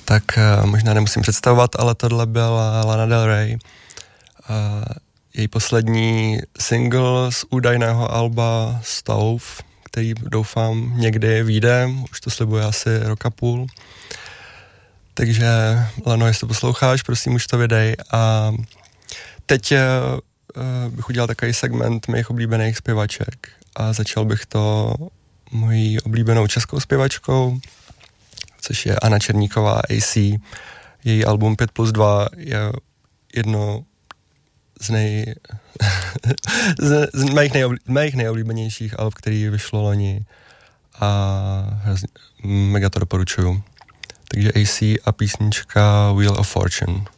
tak možná nemusím představovat, ale tohle byla Lana Del Rey. Její poslední single z údajného alba Stove, který doufám někdy vyjde, už to slibuje asi rok a půl. Takže Lano, jestli to posloucháš, prosím, už to vydej. A teď bych udělal takový segment mých oblíbených zpěvaček a začal bych to mojí oblíbenou českou zpěvačkou, což je Anna Černíková, AC. Její album 5+2 je jedno z mých nejoblíbenějších alb, který vyšlo loni a mega to doporučuju. Takže AC a písnička Wheel of Fortune.